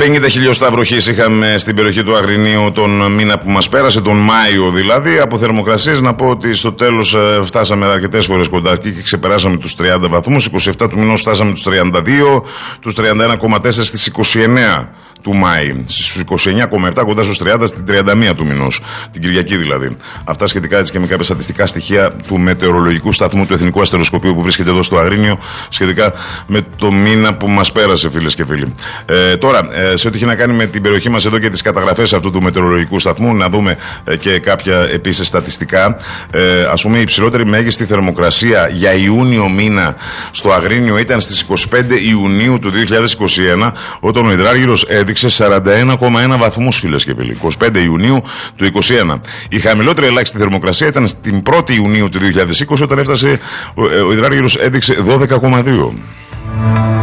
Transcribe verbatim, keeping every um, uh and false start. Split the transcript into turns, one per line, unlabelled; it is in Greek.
πενήντα χιλιοστά βροχής είχαμε στην περιοχή του Αγρινίου τον μήνα που μας πέρασε, τον Μάιο δηλαδή. Από θερμοκρασίες να πω ότι στο τέλος φτάσαμε αρκετές φορές κοντά εκεί και ξεπεράσαμε τους τριάντα βαθμούς. είκοσι επτά του μηνός φτάσαμε τους τριάντα δύο, τους τριάντα ένα κόμμα τέσσερα στις είκοσι εννέα του Μάη, στους είκοσι εννέα κόμμα επτά κοντά στους τριάντα στην τριάντα μία του μηνός, την Κυριακή δηλαδή. Αυτά σχετικά έτσι και με κάποια στατιστικά στοιχεία του μετεωρολογικού σταθμού του Εθνικού Αστεροσκοπείου που βρίσκεται εδώ στο Αγρίνιο, σχετικά με το μήνα που μας πέρασε, φίλες και φίλοι. Ε, τώρα, ε, σε ό,τι έχει να κάνει με την περιοχή μας εδώ και τις καταγραφές αυτού του μετεωρολογικού σταθμού, να δούμε ε, και κάποια επίσης στατιστικά. Ε, ας πούμε, η υψηλότερη μέγιστη θερμοκρασία για Ιούνιο μήνα στο Αγρίνιο ήταν στις είκοσι πέντε Ιουνίου του δύο χιλιάδες είκοσι ένα, όταν ο υδράργυρος έδειξε σαράντα ένα κόμμα ένα βαθμούς, φίλες και φίλοι. είκοσι πέντε Ιουνίου του είκοσι ένα. Η χαμηλότερη ελάχιστη θερμοκρασία ήταν στην πρώτη Ιουνίου του δύο χιλιάδες είκοσι, όταν έφτασε ο, ο υδράργυρος έδειξε δώδεκα κόμμα δύο.